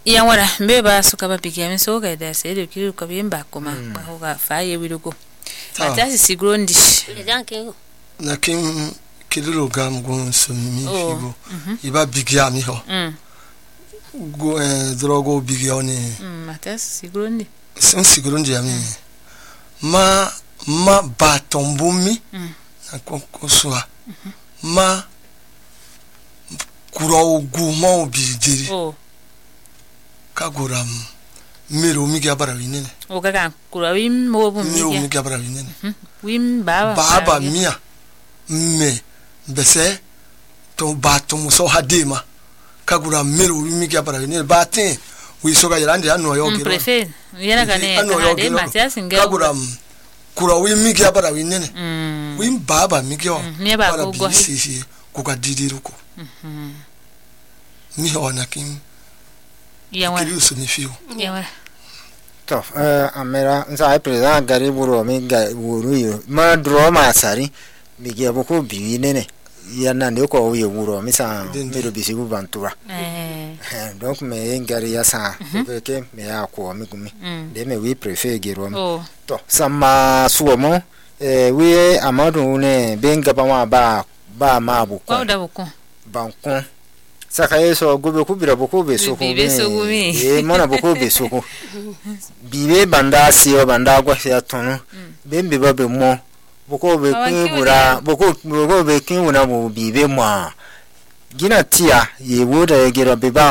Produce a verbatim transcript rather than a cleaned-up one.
ya wara mbeba suka ba bigi ami so ga da sai da kiru ka bimba kuma ba ho ga fa ye wirugo Matias sigrondi na kin kilogram gon so mi figo iba bigi ami ho go eh drogo bigi oni Matias sigrondi son sigrondi ami ma ma batombumi na konkosua ma kuro gumo bidiri oh kaguram mero mi gabara winene o kaka kuro wim mo bu mi mi gabara winene wim baba baba mia me bese to batom so hadema kaguram mero mi gabara winene batin wi so ga yande anu yo gero prefer yana gane ade Matias ngel kaguram kuro wim gabara winene wim baba mi gyo mi ba go go si ko ga didiruko mhm mi ona kin ya wa kiri usunifiu ya wa to eh amera nza president gari buru mi ga buru yo ma draw ma sari mi ge boko biwinene ya na ne ko ye buru mi sa mi do bisigu bantura eh donc me gari ya sa ke me ya ko mi gumi de me we prefer gero mi to sama suomo eh we amadu ne benga ba ma ba ba ma bu ko da bu ko bankon saka yeso gobe kubira boko be soko eh mona boko be soko bibe banda siyo banda kwa ya tono bembe babe mo boko be kibura boko boko be kinuna bo bibe mo gina tia ye woda ye gera be ba